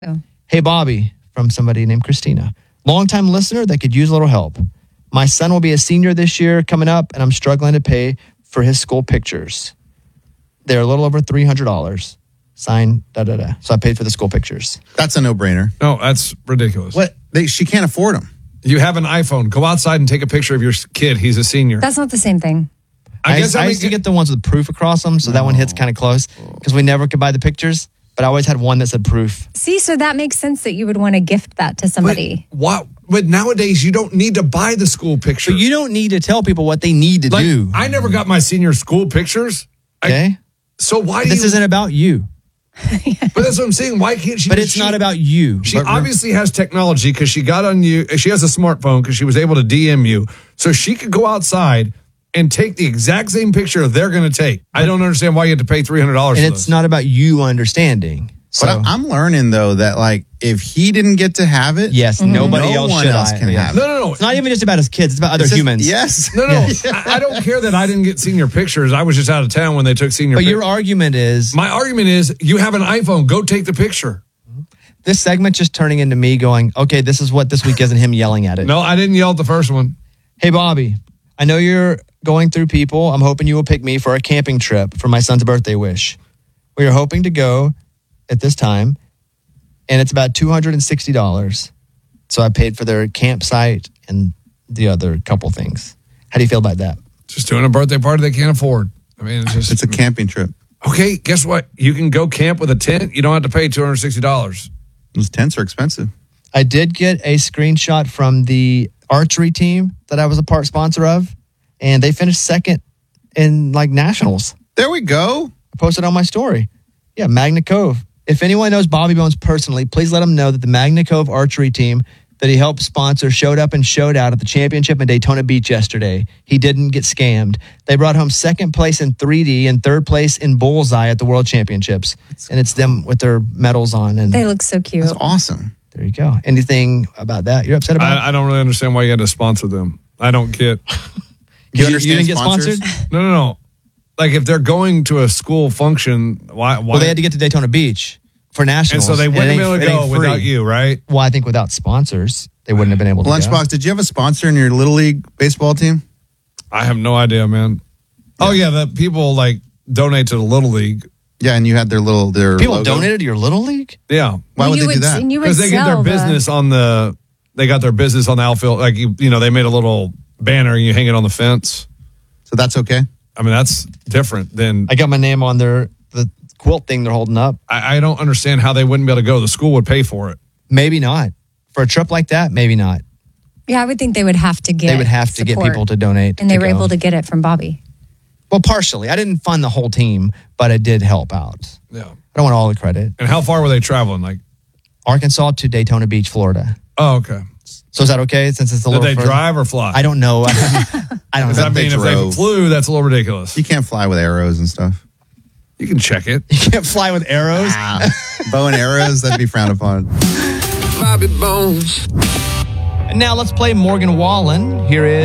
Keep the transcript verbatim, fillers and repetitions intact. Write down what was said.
Oh. Hey, Bobby, from somebody named Christina. Longtime listener that could use a little help. My son will be a senior this year coming up, and I'm struggling to pay for his school pictures. They're a little over three hundred dollars. Signed, da, da, da. So I paid for the school pictures. That's a no-brainer. No, that's ridiculous. What? They, she can't afford them. You have an iPhone. Go outside and take a picture of your kid. He's a senior. That's not the same thing. I, I guess I, I, used to get the ones with proof across them, so that one hits kind of close because we never could buy the pictures, but I always had one that said proof. See, so that makes sense that you would want to gift that to somebody. But, what, but nowadays, you don't need to buy the school picture. But you don't need to tell people what they need to like, do. I never got my senior school pictures. Okay? I, so why do this you... isn't about you. But that's what I'm saying. Why can't she... But it's she, not about you. She but obviously has technology because she got on you. She has a smartphone because she was able to D M you. So she could go outside and take the exact same picture they're going to take. I don't understand why you have to pay three hundred dollars And for it's this. not about you understanding. So, But I'm learning, though, that like if he didn't get to have it, yes, nobody no else one should else I- can yeah. have it. No, no, no. It's not even just about his kids. It's about other It's just- humans. Yes. No, no. I, I don't care that I didn't get senior pictures. I was just out of town when they took senior But pictures. your argument is My argument is you have an iPhone. Go take the picture. this segment just turning into me going, okay, this is what this week is, and him yelling at it. No, I didn't yell at the first one. Hey, Bobby, I know you're going through people. I'm hoping you will pick me for a camping trip for my son's birthday wish. We are hoping to go at this time, and it's about two hundred sixty dollars. So I paid for their campsite and the other couple things. How do you feel about that? Just doing a birthday party they can't afford. I mean, it's just... It's a camping trip. Okay, guess what? You can go camp with a tent. You don't have to pay two hundred sixty dollars. Those tents are expensive. I did get a screenshot from the archery team that I was a part sponsor of, and they finished second in like nationals. There we go. I posted on my story. Yeah, Magna Cove. If anyone knows Bobby Bones personally, please let him know that the Magna Cove archery team that he helped sponsor showed up and showed out at the championship in Daytona Beach yesterday. He didn't get scammed. They brought home second place in three D and third place in Bullseye at the World Championships. And it's them with their medals on. And They look so cute. That's awesome. there you go. Anything about that you're upset about? I, I don't really understand why you had to sponsor them. I don't get... You, you, understand you didn't get sponsors? sponsored? No, no, no. Like if they're going to a school function, why? why Well, they had to get to Daytona Beach for and nationals. so they and wouldn't it be able ain't- to it ain't go free. without you, right? Well, I think without sponsors, they wouldn't have been able to go. Lunchbox, did you have a sponsor in your Little League baseball team? I have no idea, man. Oh yeah, that people like donate to the Little League. Yeah, and you had their little their People logo. donated to your Little League? Yeah, Why Well, would you they do that? And you would because they get sell their the- business on the. They got their business on the outfield. Like you, you know, they made a little banner. You hang it on the fence. So that's okay. I mean, that's different than. I got my name on their the quilt thing they're holding up. I, I don't understand how they wouldn't be able to go. The school would pay for it. Maybe not. For a trip like that, maybe not. Yeah, I would think they would have to get They would have to get support. people to donate. And they to were go. able to get it from Bobby. Well, partially. I didn't fund the whole team, but I did help out. Yeah. I don't want all the credit. And how far were they traveling? Like, Arkansas to Daytona Beach, Florida. oh, okay. So is that okay since it's a Did little they further? drive or fly? I don't know. I don't Does know. that They mean if they drove. flew, that's a little ridiculous? You can't fly with arrows and stuff. You can check it. You can't fly with arrows. Ah, bow and arrows, that'd be frowned upon. Bobby Bones. And now let's play Morgan Wallen. Here is